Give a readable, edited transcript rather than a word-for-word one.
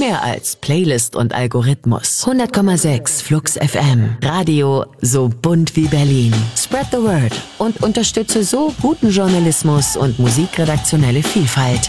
Mehr als Playlist und Algorithmus. 100,6 Flux FM. Radio so bunt wie Berlin. Spread the word und unterstütze so guten Journalismus und musikredaktionelle Vielfalt.